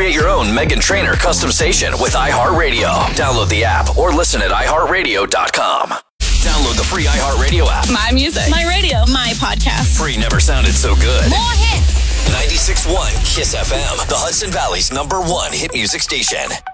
Create your own Meghan Trainor custom station with iHeartRadio. Download the app or listen at iHeartRadio.com. Download the free iHeartRadio app. My music. My radio. My podcast. Free never sounded so good. More hits. 96.1 KISS FM, the Hudson Valley's #1 hit music station.